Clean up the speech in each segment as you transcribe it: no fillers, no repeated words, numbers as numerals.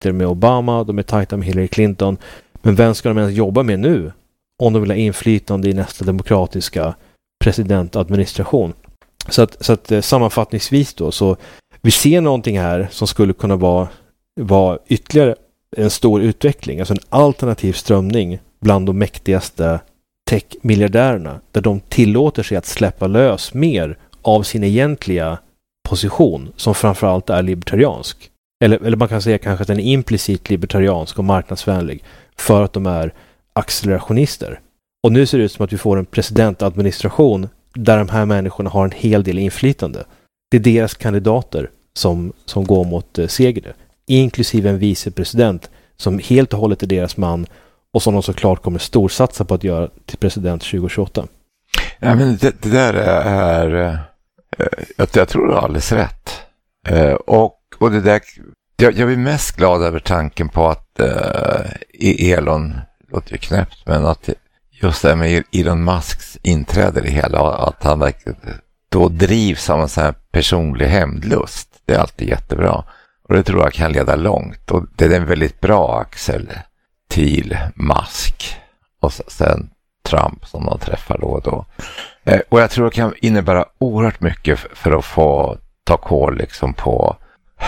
kontakter med Obama, de är tajta med Hillary Clinton. Men vem ska de ens jobba med nu om de vill ha inflytande i nästa demokratiska presidentadministration? Så att sammanfattningsvis då, så vi ser någonting här som skulle kunna vara ytterligare en stor utveckling, alltså en alternativ strömning bland de mäktigaste tech-miljardärerna, där de tillåter sig att släppa lös mer av sin egentliga position, som framförallt är libertariansk. Eller man kan säga kanske att den är implicit libertariansk och marknadsvänlig, för att de är accelerationister. Och nu ser det ut som att vi får en presidentadministration där de här människorna har en hel del inflytande. Det är deras kandidater som går mot seger, inklusive en vicepresident som helt och hållet är deras man och som de såklart kommer storsatsa på att göra till president 2028. Ja, men det där är jag tror det är alldeles rätt. Och det där, jag är mest glad över tanken på att Elon, låter ju knäppt, men att just det med Elon Musks inträde i hela, att han då drivs av en sån här personlig hämndlust. Det är alltid jättebra. Och det tror jag kan leda långt. Och det är en väldigt bra axel till Musk. Och sen Trump som de träffar då och då. Och jag tror det kan innebära oerhört mycket för att få ta koll liksom på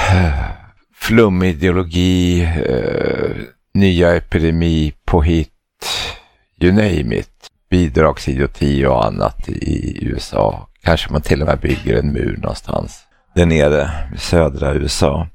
flumideologi, nya epidemi, påhitt, you name it. Bidragsidioti och annat i USA. Kanske man till och med bygger en mur någonstans där nere i södra USA.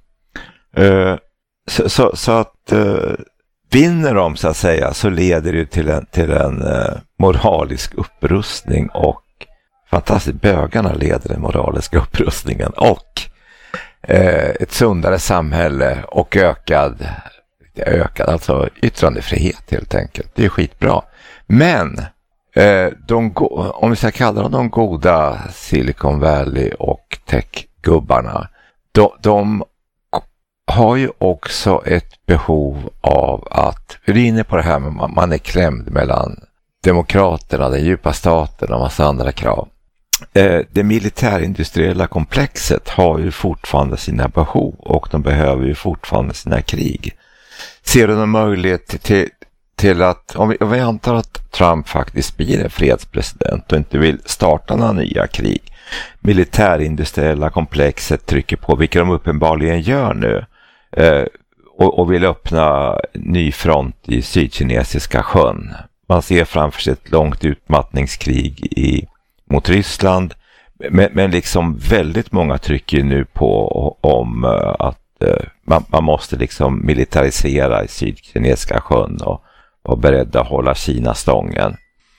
Så att vinner de så att säga, så leder det till en moralisk upprustning, och fantastiskt, bögarna leder den moraliska upprustningen och ett sundare samhälle och ökad alltså yttrandefrihet helt enkelt. Det är skitbra. Men om vi ska kalla dem de goda Silicon Valley och tech-gubbarna, de har ju också ett behov av att, vi är inne på det här med man är klämd mellan demokraterna, den djupa staten och massa andra krav. Det militärindustriella komplexet har ju fortfarande sina behov, och de behöver ju fortfarande sina krig. Ser du någon möjlighet till att, om vi antar att Trump faktiskt blir en fredspresident och inte vill starta några nya krig, militärindustriella komplexet trycker på, vilket de uppenbarligen gör nu, och vill öppna ny front i Sydkinesiska sjön. Man ser framför sig ett långt utmattningskrig mot Ryssland, men liksom väldigt många trycker nu på om att man måste liksom militarisera i Sydkinesiska sjön och vara beredda att hålla Kina stången.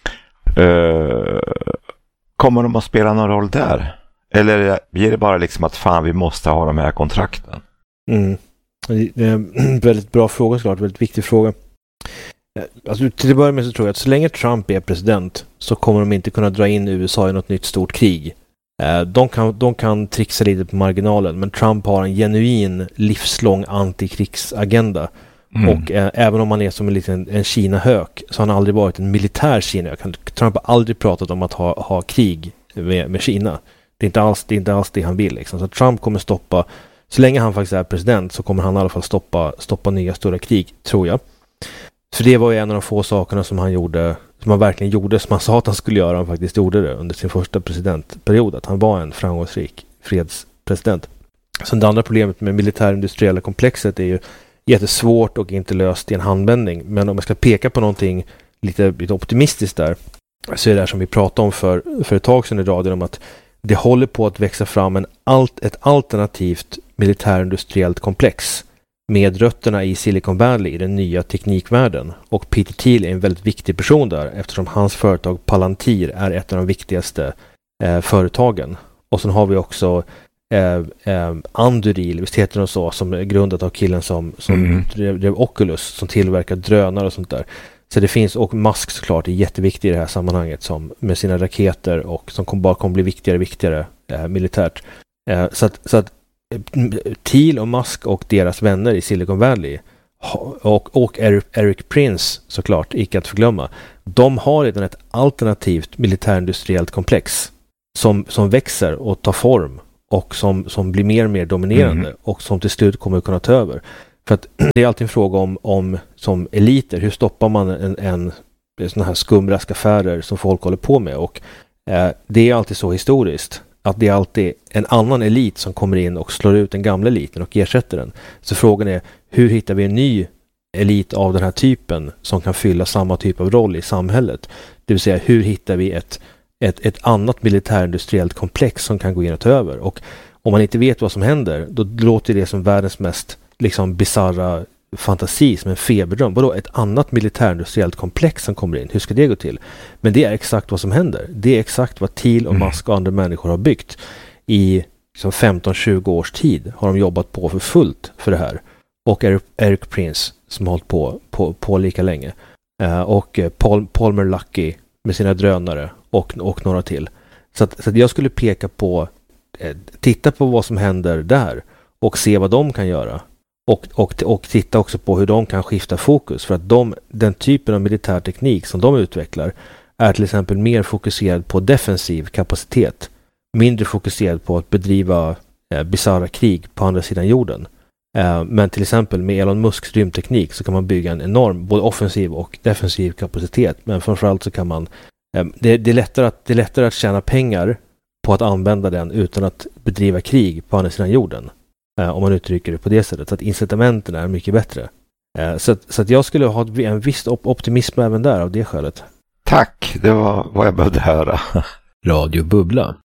Kommer de att spela någon roll där? Eller blir det bara liksom att fan, vi måste ha de här kontrakten? Det är en väldigt bra fråga, såklart. Väldigt viktig fråga. Alltså, till att börja med så tror jag att så länge Trump är president så kommer de inte kunna dra in USA i något nytt stort krig. De kan trixa lite på marginalen, men Trump har en genuin livslång antikrigsagenda. Och även om han är som en Kina-hök, så har han aldrig varit en militär Kina-hök. Trump har aldrig pratat om att ha krig med Kina. Det är inte alls det han vill. Liksom. Så Trump kommer stoppa, så länge han faktiskt är president, så kommer han i alla fall stoppa nya stora krig, tror jag. För det var ju en av de få sakerna som han verkligen gjorde, som han sa att han skulle göra. Han faktiskt gjorde det under sin första presidentperiod, att han var en framgångsrik fredspresident. Så det andra problemet med militärindustriella komplexet är ju jättesvårt och inte löst i en handvändning. Men om jag ska peka på någonting lite optimistiskt där, så är det här som vi pratade om för ett tag sedan i radion, om att det håller på att växa fram ett alternativt militärindustriellt komplex med rötterna i Silicon Valley, i den nya teknikvärlden. Och Peter Thiel är en väldigt viktig person där, eftersom hans företag Palantir är ett av de viktigaste företagen. Och sen har vi också Anduril, visst heter det så, som är grundat av killen som drev Oculus, som tillverkar drönare och sånt där. Så det finns, och Musk såklart är jätteviktig i det här sammanhanget, som med sina raketer, och som bara kommer bli viktigare och viktigare militärt. Så att Thiel och Musk och deras vänner i Silicon Valley och Eric Prince, såklart, icke att förglömma, de har redan ett alternativt militärindustriellt komplex som växer och tar form, och som blir mer och mer dominerande, och som till slut kommer att kunna ta över. För att det är alltid en fråga om som eliter, hur stoppar man en sådana här skumraskaffärer som folk håller på med, och det är alltid så historiskt att det är alltid en annan elit som kommer in och slår ut den gamla eliten och ersätter den. Så frågan är, hur hittar vi en ny elit av den här typen som kan fylla samma typ av roll i samhället? Det vill säga, hur hittar vi ett annat militärindustriellt komplex som kan gå in och ta över? Och om man inte vet vad som händer, då låter det som världens mest liksom bizarra fantasi, som en feberdröm. Vadå, ett annat militärindustriellt komplex som kommer in? Hur ska det gå till? Men det är exakt vad som händer. Det är exakt vad Thiel och Musk och andra människor har byggt. I 15-20 års tid har de jobbat på för fullt för det här. Och Eric Prince som har hållit på lika länge. Och Palmer Luckey med sina drönare och några till. Så att jag skulle peka på, titta på vad som händer där och se vad de kan göra. Och titta också på hur de kan skifta fokus, för att den typen av militär teknik som de utvecklar är till exempel mer fokuserad på defensiv kapacitet, mindre fokuserad på att bedriva bizarra krig på andra sidan jorden. Men till exempel med Elon Musks rymdteknik så kan man bygga en enorm både offensiv och defensiv kapacitet, men framförallt så kan man det är lättare att tjäna pengar på att använda den utan att bedriva krig på andra sidan jorden. Om man uttrycker det på det sättet. Så att incitamenten är mycket bättre. Så att jag skulle ha en viss optimism även där av det skälet. Tack, det var vad jag behövde höra. Radio Bubbla.